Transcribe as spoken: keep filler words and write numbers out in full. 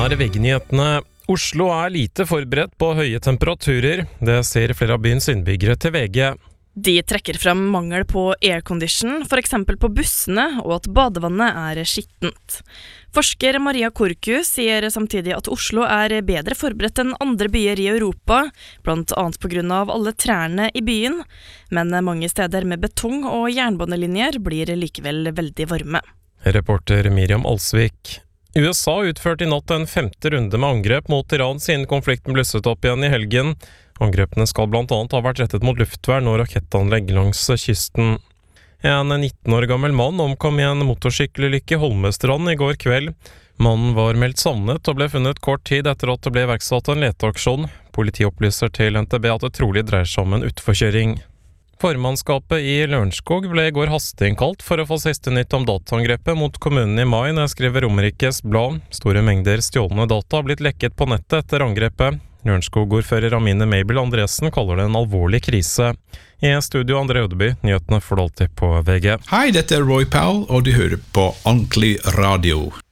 er V G-nyhetene. Oslo er lite forberedt på høye temperaturer. Det ser flere av byens innbyggere til V G. De trekker frem mangel på aircondition, for eksempel på bussene, og at badevannet er skittent. Forsker Maria Korku sier samtidig at Oslo er bedre forberedt enn andre byer i Europa, blant annet på grunn av alle trærne i byen, men mange steder med betong og jernbanelinjer blir likevel veldig varme. Reporter Miriam Alsvik. U S A utførte i natt en femte runde med angrep mot Iran siden konflikten blusset opp igjen i helgen. Angrepene skal blant annet ha vært rettet mot luftvern og rakettanlegg langs kysten. En nitten år gammel mann omkom i en motorsykkelulykke i Holmestrand i går kveld. Mannen var meldt savnet og ble funnet kort tid etter at det ble iverksatt en leteaksjon. Politiet opplyser til N T B at det trolig dreier seg om en utforkjøring. Formannskapet i Lørenskog ble i går hasteinnkalt for å få siste nytt om dataangrepet mot kommunen i mai, når skriver Romerikes Blad. Store mengder stjålne data har blitt lekket på nettet etter angrepet. Lørenskog-ordfører Amine Mabel Andresen kaller det en alvorlig krise. I studio André Ødeby, nyhetene får du alltid på V G. Hei, dette er Roy Powell, og du hører på Ordentlig Radio.